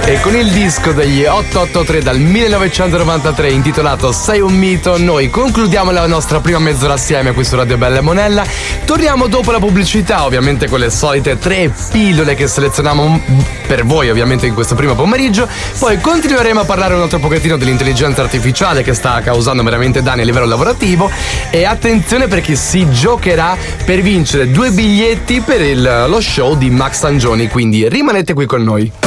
E con il disco degli 883 dal 1993 intitolato Sei un mito, noi concludiamo la nostra prima mezz'ora assieme qui su Radio Bella e Monella. Torniamo dopo la pubblicità, ovviamente con le solite 3 pillole che selezioniamo per voi ovviamente in questo primo pomeriggio. Poi continueremo a parlare un altro pochettino dell'intelligenza artificiale che sta causando veramente danni a livello lavorativo. E attenzione perché si giocherà per vincere 2 biglietti per lo show di Max Sangioni, quindi rimanete qui con noi.